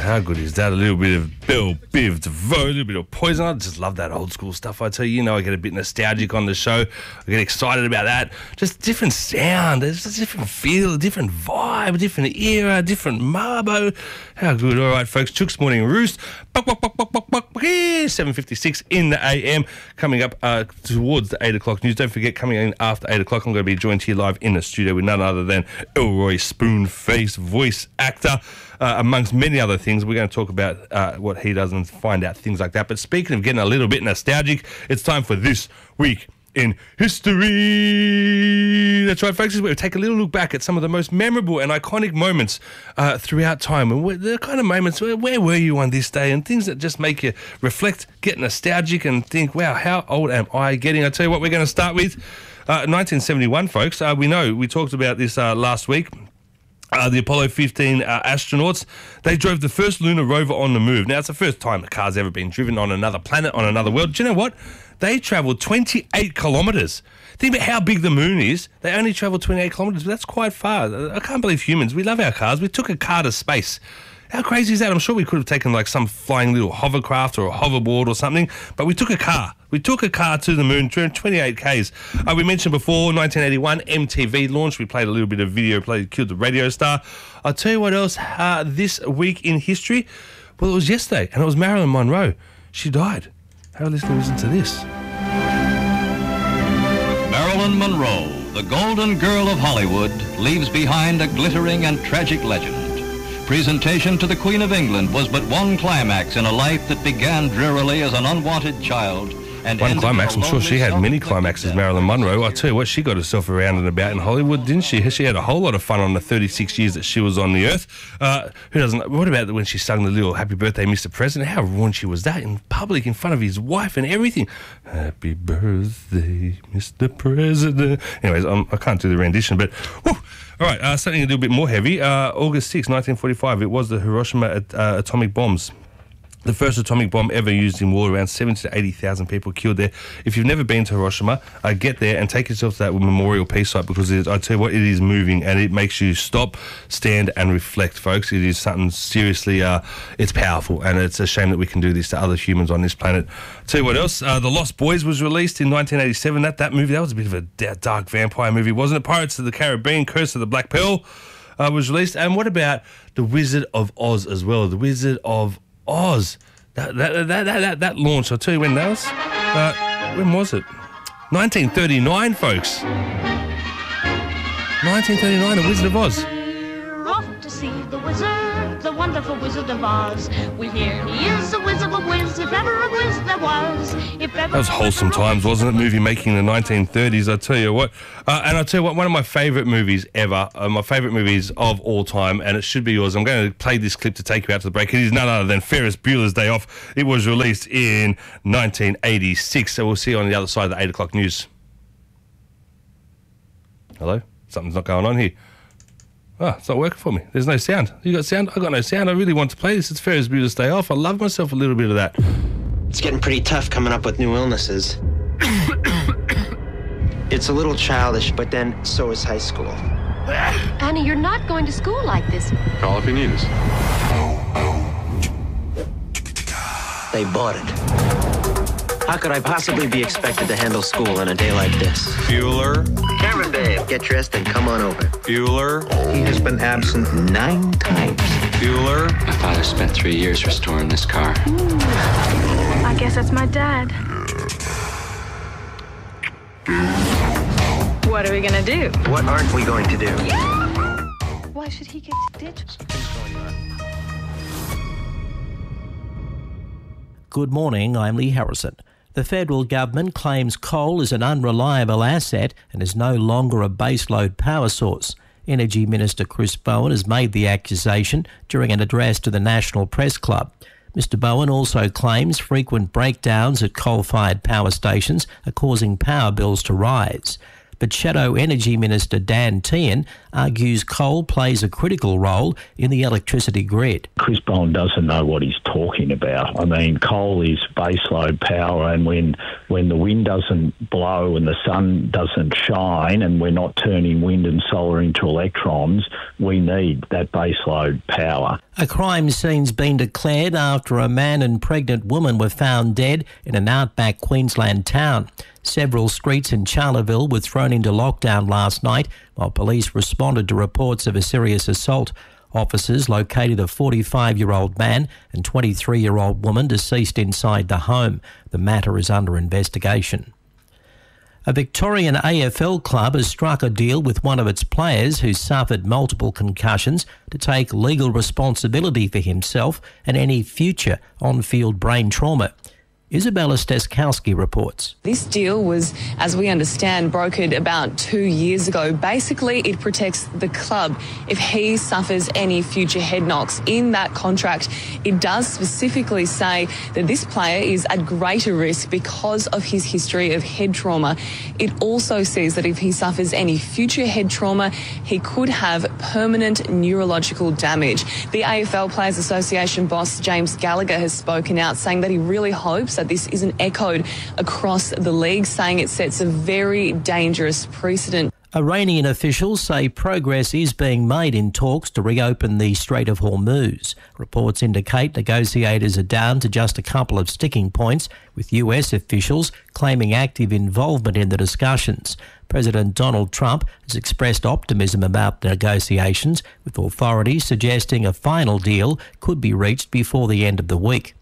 how good is that? A little bit of Belle Biv DeVoe, a little bit of Poison. I just love that old school stuff. I tell you, I get a bit nostalgic on the show. I get excited about that. Just different sound. There's a different feel, a different vibe, a different era, different marbo. How good. All right, folks. Chook's Morning Roost. 7:56 in the AM. Coming up towards the 8 o'clock news. Don't forget, coming in after 8 o'clock, I'm going to be joined here live in the studio with none other than Elroy Spoonface, voice actor, amongst many other things. We're going to talk about what he does and find out things like that. But speaking of getting a little bit nostalgic, it's time for This Week in History. That's right, folks. We'll take a little look back at some of the most memorable and iconic moments throughout time. And the kind of moments where were you on this day, and things that just make you reflect, get nostalgic and think, wow, how old am I getting? I tell you what, we're going to start with 1971, folks. We talked about this last week. The Apollo 15 astronauts, they drove the first lunar rover on the move. Now, it's the first time the car's ever been driven on another planet, on another world. Do you know what? They travelled 28 kilometres. Think about how big the moon is. They only travelled 28 kilometres, but that's quite far. I can't believe humans, we love our cars. We took a car to space. How crazy is that? I'm sure we could have taken like some flying little hovercraft or a hoverboard or something, but we took a car. We took a car to the moon, 28 Ks. We mentioned before, 1981, MTV launched. We played a little bit of video, killed the radio star. I'll tell you what else this week in history. Well, it was yesterday, and it was Marilyn Monroe. She died. Have a listen to this. Marilyn Monroe, the golden girl of Hollywood, leaves behind a glittering and tragic legend. Presentation to the Queen of England was but one climax in a life that began drearily as an unwanted child. And one climax. I'm sure she had many climaxes, Marilyn Monroe. I tell you what, she got herself around and about in Hollywood, didn't she? She had a whole lot of fun on the 36 years that she was on the earth. Who doesn't? What about when she sang the little "Happy Birthday, Mr. President"? How raunchy was that in public, in front of his wife and everything? Happy birthday, Mr. President. Anyways, I can't do the rendition, but whew. All right, something a little bit more heavy. August 6, 1945, it was the Hiroshima atomic bombs. The first atomic bomb ever used in war, around 70,000 to 80,000 people killed there. If you've never been to Hiroshima, get there and take yourself to that memorial peace site, because I tell you what, it is moving and it makes you stop, stand and reflect, folks. It is something seriously, it's powerful, and it's a shame that we can do this to other humans on this planet. Tell you what else, The Lost Boys was released in 1987. That movie, that was a bit of a dark vampire movie, wasn't it? Pirates of the Caribbean, Curse of the Black Pearl was released. And what about The Wizard of Oz as well? The Wizard of Oz. That launched. I'll tell you when that was. When was it? 1939, folks. 1939, The Wizard of Oz. We're off to see the wizard, the wonderful Wizard of Oz. We hear he is a whiz of a whiz, if ever a whiz there was. That was wholesome times, wasn't it? Movie making in the 1930s, I tell you what. And I'll tell you what, one of my favourite movies ever, my favourite movies of all time, and it should be yours. I'm going to play this clip to take you out to the break. It is none other than Ferris Bueller's Day Off. It was released in 1986. So we'll see you on the other side of the 8 o'clock news. Hello? Something's not going on here. Oh, it's not working for me. There's no sound. You got sound? I got no sound. I really want to play this. It's Ferris Bueller's Day Off. I love myself a little bit of that. It's getting pretty tough coming up with new illnesses. It's a little childish, but then so is high school. Annie, you're not going to school like this. Call if you need us. They bought it. How could I possibly be expected to handle school on a day like this? Bueller. Karen, babe, get dressed and come on over. Bueller. He has been absent 9 times. Bueller. My father spent 3 years restoring this car. I guess that's my dad. What are we gonna do? What aren't we going to do? Why should he get stitched? Something's going on. Good morning, I'm Lee Harrison. The federal government claims coal is an unreliable asset and is no longer a baseload power source. Energy Minister Chris Bowen has made the accusation during an address to the National Press Club. Mr Bowen also claims frequent breakdowns at coal-fired power stations are causing power bills to rise. But Shadow Energy Minister Dan Tehan argues coal plays a critical role in the electricity grid. Chris Bowen doesn't know what he's talking about. I mean, coal is baseload power, and when the wind doesn't blow and the sun doesn't shine and we're not turning wind and solar into electrons, we need that baseload power. A crime scene's been declared after a man and pregnant woman were found dead in an outback Queensland town. Several streets in Charleville were thrown into lockdown last night while police responded to reports of a serious assault. Officers located a 45-year-old man and 23-year-old woman deceased inside the home. The matter is under investigation. A Victorian AFL club has struck a deal with one of its players who suffered multiple concussions to take legal responsibility for himself and any future on-field brain trauma. Isabella Steskowski reports. This deal was, as we understand, brokered about 2 years ago. Basically, it protects the club if he suffers any future head knocks. In that contract, it does specifically say that this player is at greater risk because of his history of head trauma. It also says that if he suffers any future head trauma, he could have permanent neurological damage. The AFL Players Association boss, James Gallagher, has spoken out saying that he really hopes that this isn't echoed across the league, saying it sets a very dangerous precedent. Iranian officials say progress is being made in talks to reopen the Strait of Hormuz. Reports indicate negotiators are down to just a couple of sticking points, with US officials claiming active involvement in the discussions. President Donald Trump has expressed optimism about the negotiations, with authorities suggesting a final deal could be reached before the end of the week.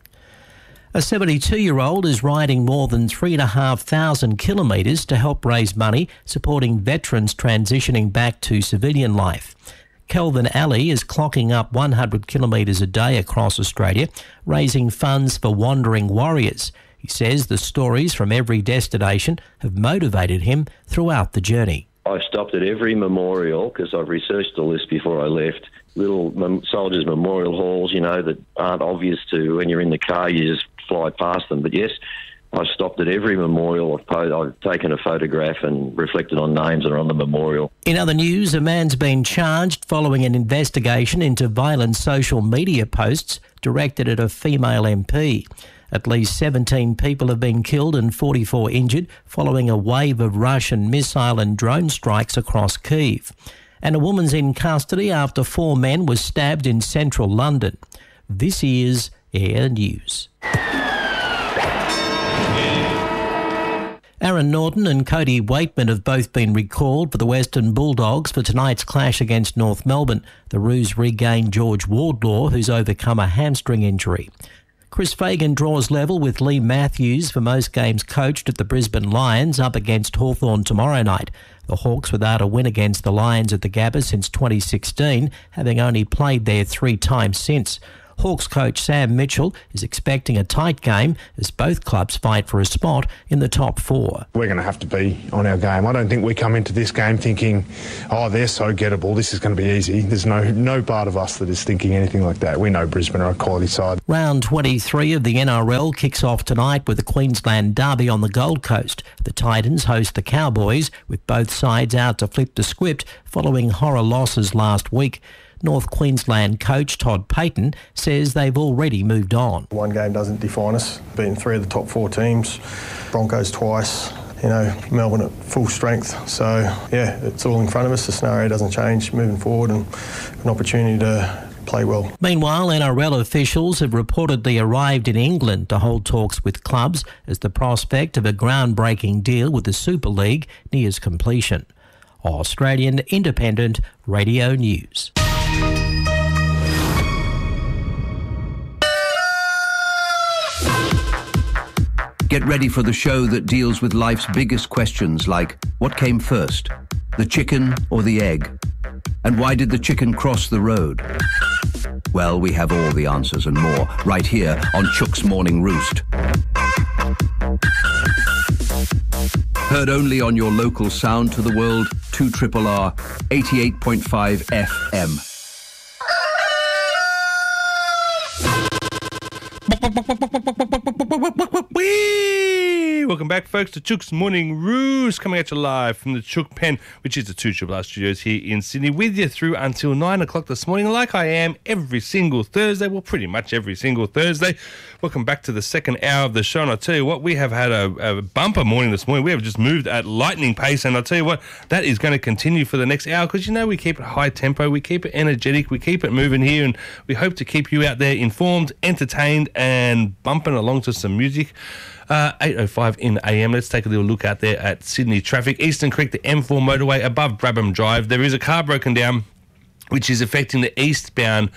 A 72-year-old is riding more than 3,500 kilometres to help raise money supporting veterans transitioning back to civilian life. Kelvin Ali is clocking up 100 kilometres a day across Australia, raising funds for wandering warriors. He says the stories from every destination have motivated him throughout the journey. I stopped at every memorial because I've researched the list before I left. Little soldiers' memorial halls, you know, that aren't obvious to when you're in the car, you just fly past them. But yes, I stopped at every memorial. I've taken a photograph and reflected on names that are on the memorial. In other news, a man's been charged following an investigation into violent social media posts directed at a female MP. At least 17 people have been killed and 44 injured following a wave of Russian missile and drone strikes across Kyiv. And a woman's in custody after 4 men were stabbed in central London. This is Air News. Aaron Norton and Cody Waitman have both been recalled for the Western Bulldogs for tonight's clash against North Melbourne. The Roos regained George Wardlaw, who's overcome a hamstring injury. Chris Fagan draws level with Lee Matthews for most games coached at the Brisbane Lions up against Hawthorn tomorrow night. The Hawks without a win against the Lions at the Gabba since 2016, having only played there 3 times since. Hawks coach Sam Mitchell is expecting a tight game as both clubs fight for a spot in the top 4. We're going to have to be on our game. I don't think we come into this game thinking, oh, they're so gettable, this is going to be easy. There's no part of us that is thinking anything like that. We know Brisbane are a quality side. Round 23 of the NRL kicks off tonight with the Queensland Derby on the Gold Coast. The Titans host the Cowboys, with both sides out to flip the script following horror losses last week. North Queensland coach Todd Payton says they've already moved on. One game doesn't define us. Beating 3 of the top 4 teams, Broncos twice, Melbourne at full strength. So, yeah, it's all in front of us. The scenario doesn't change moving forward and an opportunity to play well. Meanwhile, NRL officials have reportedly arrived in England to hold talks with clubs as the prospect of a groundbreaking deal with the Super League nears completion. Australian Independent Radio News. Get ready for the show that deals with life's biggest questions like, what came first, the chicken or the egg? And why did the chicken cross the road? Well, we have all the answers and more right here on Chook's Morning Roost. Heard only on your local sound to the world, 2RRR 88.5 FM. welcome back, folks, to Chook's Morning Roost, coming at you live from the Chook Pen, which is the 2RR studios here in Sydney, with you through until 9 o'clock this morning, like I am every single Thursday, well, pretty much every single Thursday. Welcome back to the second hour of the show, and I'll tell you what, we have had a bumper morning this morning. We have just moved at lightning pace, and I'll tell you what, that is going to continue for the next hour, because, you know, we keep it high tempo, we keep it energetic, we keep it moving here, and we hope to keep you out there informed, entertained, and bumping along to some music. 8:05 in AM. Let's take a little look out there at Sydney traffic. Eastern Creek, the M4 motorway above Brabham Drive. There is a car broken down, which is affecting the eastbound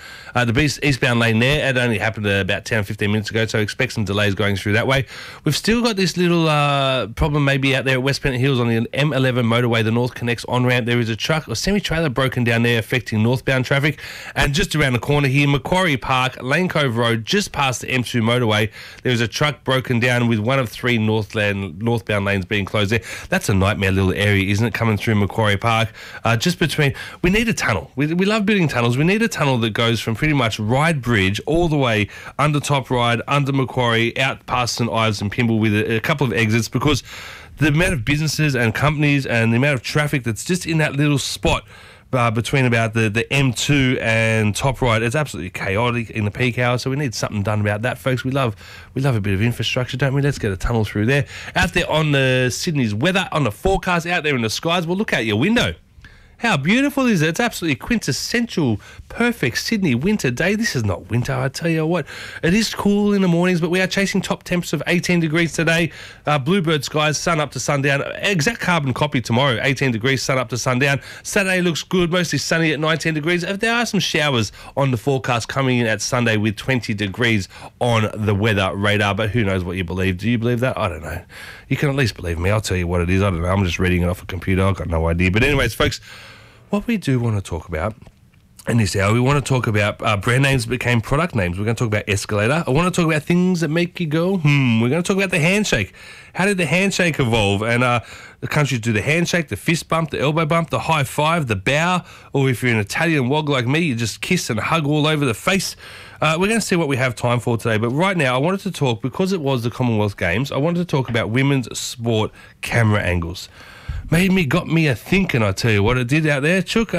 lane there. It only happened about 10 or 15 minutes ago, so expect some delays going through that way. We've still got this little problem maybe out there at West Pennant Hills on the M11 motorway, the North Connects on-ramp. There is a truck or semi-trailer broken down there affecting northbound traffic. And just around the corner here, Macquarie Park, Lane Cove Road, just past the M2 motorway, there is a truck broken down with one of three northbound lanes being closed there. That's a nightmare little area, isn't it, coming through Macquarie Park? Just between... We need a tunnel. We love building tunnels. We need a tunnel that goes from pretty much Ryde Bridge all the way under Top Ryde, under Macquarie, out past St Ives and Pymble with a couple of exits, because the amount of businesses and companies and the amount of traffic that's just in that little spot between about the M2 and Top Ryde, it's absolutely chaotic in the peak hour, so we need something done about that, folks. We love a bit of infrastructure, don't we? Let's get a tunnel through there. Out there on the Sydney's weather, on the forecast, out there in the skies, well, look out your window. How beautiful is it? It's absolutely quintessential, perfect Sydney winter day. This is not winter, I tell you what. It is cool in the mornings, but we are chasing top temps of 18 degrees today. Bluebird skies, sun up to sundown. Exact carbon copy tomorrow, 18 degrees, sun up to sundown. Saturday looks good, mostly sunny at 19 degrees. There are some showers on the forecast coming in at Sunday with 20 degrees on the weather radar, but who knows what you believe. Do you believe that? I don't know. You can at least believe me. I'll tell you what it is. I don't know. I'm just reading it off a computer. I've got no idea. But anyways, folks, what we do want to talk about in this hour, we want to talk about brand names that became product names. We're going to talk about Escalator. I want to talk about things that make you go, We're going to talk about the handshake. How did the handshake evolve? And the countries do the handshake, the fist bump, the elbow bump, the high five, the bow, or if you're an Italian wog like me, you just kiss and hug all over the face. We're going to see what we have time for today. But right now, I wanted to talk, because it was the Commonwealth Games, I wanted to talk about women's sport camera angles. Got me a thinking, I tell you what it did out there, Chook.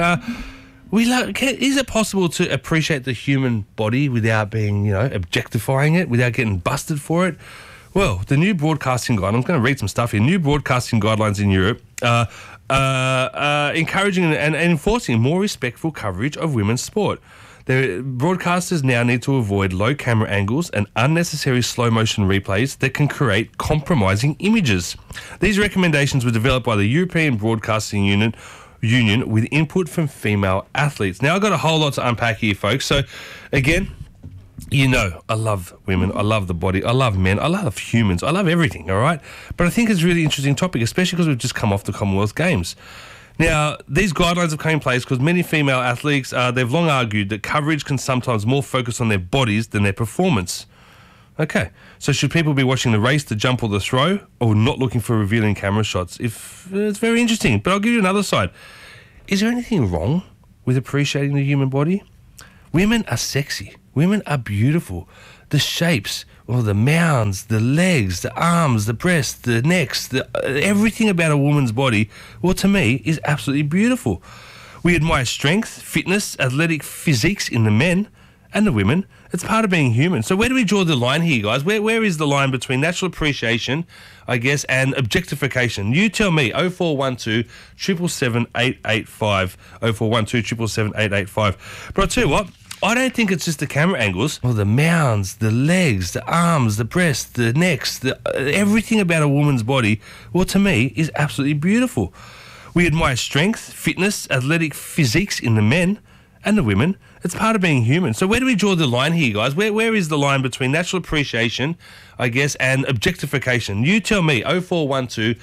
Is it possible to appreciate the human body without being, objectifying it, without getting busted for it? Well, the new broadcasting guide, I'm going to read some stuff here. New broadcasting guidelines in Europe encouraging and enforcing more respectful coverage of women's sport. The broadcasters now need to avoid low camera angles and unnecessary slow motion replays that can create compromising images. These recommendations were developed by the European Broadcasting Union with input from female athletes. Now, I've got a whole lot to unpack here, folks. So, again, I love women, I love the body, I love men, I love humans, I love everything, all right? But I think it's a really interesting topic, especially because we've just come off the Commonwealth Games. Now, these guidelines have come in place because many female athletes, they've long argued that coverage can sometimes more focus on their bodies than their performance. Okay, so should people be watching the race, the jump or the throw, or not looking for revealing camera shots? It's very interesting, but I'll give you another side. Is there anything wrong with appreciating the human body? Women are sexy. Women are beautiful. The shapes, the mounds, the legs, the arms, the breasts, the necks, everything about a woman's body, to me, is absolutely beautiful. We admire strength, fitness, athletic physiques in the men and the women. It's part of being human. So where do we draw the line here, guys? Where is the line between natural appreciation, I guess, and objectification? You tell me. 0412 777 885. 0412 777 885. But I'll tell you what, I don't think it's just the camera angles, the mounds, the legs, the arms, the breasts, the necks, everything about a woman's body, to me, is absolutely beautiful. We admire strength, fitness, athletic physiques in the men and the women. It's part of being human. So where do we draw the line here, guys? Where is the line between natural appreciation, I guess, and objectification? You tell me. 0412